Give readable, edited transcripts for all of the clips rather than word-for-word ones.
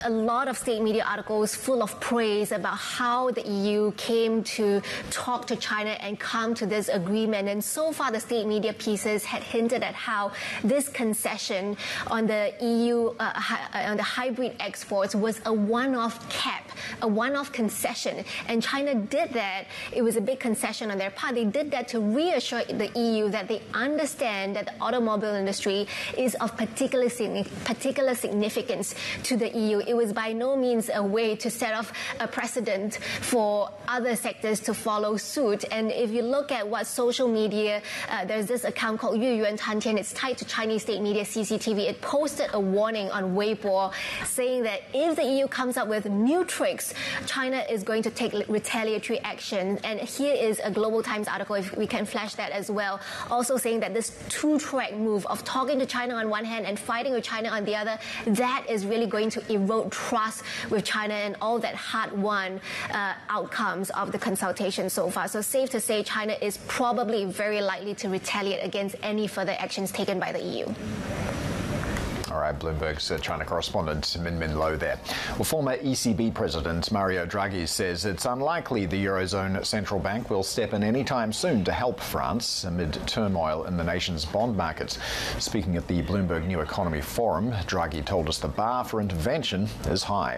A lot of state media articles full of praise about how the EU came to talk to China and come to this agreement. And so far, the state media pieces had hinted at how this concession on the EU, on the hybrid exports was a one-off cap, a one-off concession. And China did that. It was a big concession on their part. They did that to reassure the EU that they understand that the automobile industry is of particular significance to the EU. It was by no means a way to set off a precedent for other sectors to follow suit. And if you look at what social media, there's this account called Yuyuan Tantian. It's tied to Chinese state media CCTV. It posted a warning on Weibo saying that if the EU comes up with new tricks, China is going to take retaliatory action. And here is a Global Times article, if we can flash that as well, also saying that this two-track move of talking to China on one hand and fighting with China on the other, that is really going to erode trust with China and all that hard-won outcomes of the consultation so far. So safe to say China is probably very likely to retaliate against any further actions taken by the EU. All right, Bloomberg's China correspondent Min Min Lo there. Well, former ECB President Mario Draghi says it's unlikely the Eurozone Central Bank will step in anytime soon to help France amid turmoil in the nation's bond markets. Speaking at the Bloomberg New Economy Forum, Draghi told us the bar for intervention is high.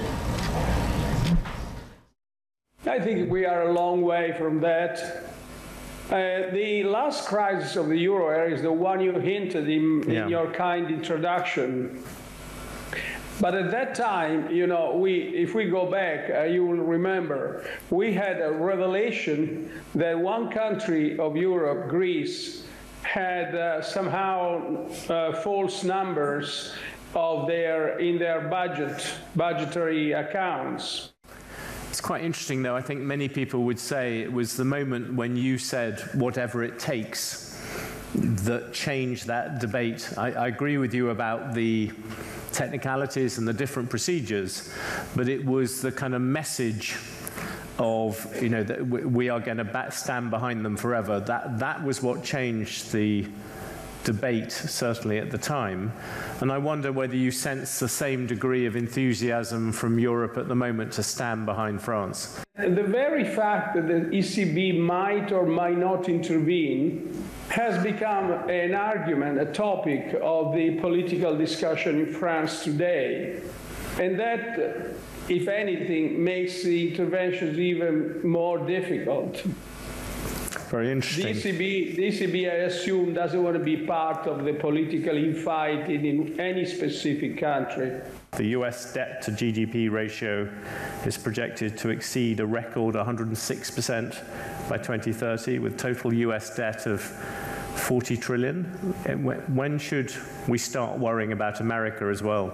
I think we are a long way from that. The last crisis of the euro area is the one you hinted in your kind introduction. But at that time, you know, if we go back, you will remember, we had a revelation that one country of Europe, Greece, had somehow false numbers of in their budgetary accounts. It's quite interesting, though. I think many people would say it was the moment when you said whatever it takes that changed that debate. I agree with you about the technicalities and the different procedures, but it was the kind of message of, you know, that we are going to stand behind them forever. That was what changed the debate, certainly at the time. And I wonder whether you sense the same degree of enthusiasm from Europe at the moment to stand behind France. The very fact that the ECB might or might not intervene has become an argument, a topic of the political discussion in France today. And that, if anything, makes the interventions even more difficult. Very interesting. The ECB, I assume, doesn't want to be part of the political infighting in any specific country. The US debt to GDP ratio is projected to exceed a record 106% by 2030, with total US debt of 40 trillion. When should we start worrying about America as well?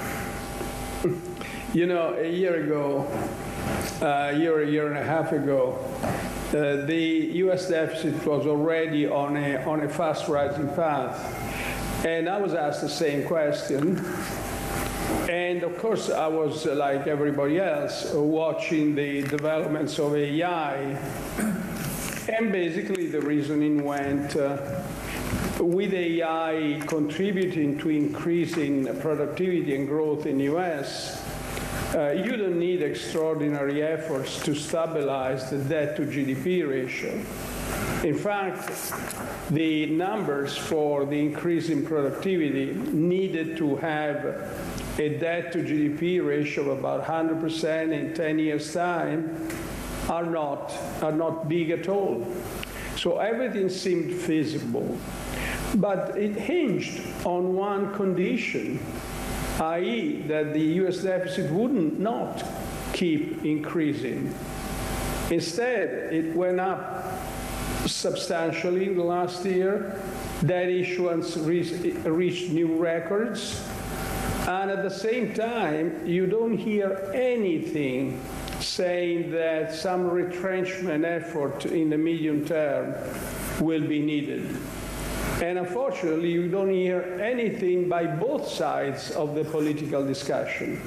You know, a year and a half ago, the U.S. deficit was already on a fast rising path. And I was asked the same question. And of course, I was, like everybody else, watching the developments of AI. And basically, the reasoning went, with AI contributing to increasing productivity and growth in the U.S., you don't need extraordinary efforts to stabilize the debt to GDP ratio. In fact, the numbers for the increase in productivity needed to have a debt to GDP ratio of about 100% in 10 years' time are not big at all. So everything seemed feasible. But it hinged on one condition, i.e. that the U.S. deficit would not keep increasing. Instead, it went up substantially in the last year. Debt issuance reached new records. And at the same time, you don't hear anything saying that some retrenchment effort in the medium term will be needed. And unfortunately, you don't hear anything by both sides of the political discussion.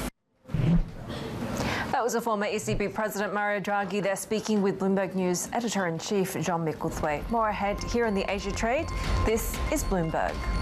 That was a former ECB President Mario Draghi there speaking with Bloomberg News Editor-in-Chief Jean-Michel Thuet. More ahead here in the Asia Trade. This is Bloomberg.